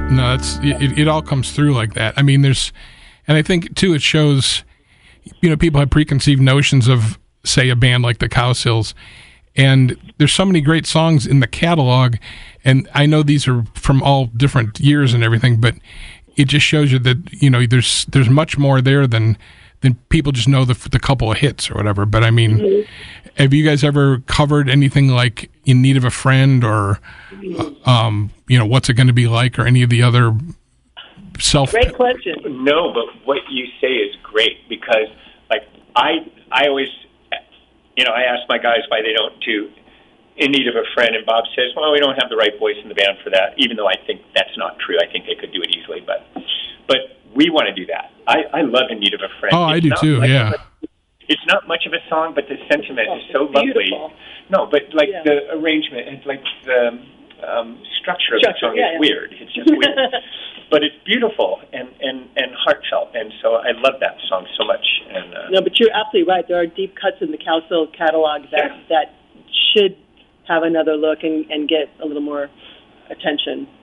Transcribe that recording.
No, it all comes through like that. I mean, and I think too, it shows, people have preconceived notions of, say, a band like the Cowsills, and there's so many great songs in the catalog, and I know these are from all different years and everything, but it just shows you that, there's much more there than people just know the couple of hits or whatever. But I mean, have you guys ever covered anything like In Need of a Friend or, What's It Gonna Be Like, or any of the other Great question. No, but what you say is great, because like I always, I ask my guys why they don't do In Need of a Friend, and Bob says, well, we don't have the right voice in the band for that, even though I think that's not true. I think they could do it easily, but we want to do that. I love In Need of a Friend. Oh, I do too, yeah. It's not much of a song, but the sentiment is so lovely. Beautiful. No, but the arrangement, it's like the structure of the song is weird. It's just weird. But it's beautiful and heartfelt, and so I love that song so much. And no, but you're absolutely right. There are deep cuts in the Cowsills catalog that should have another look and get a little more attention.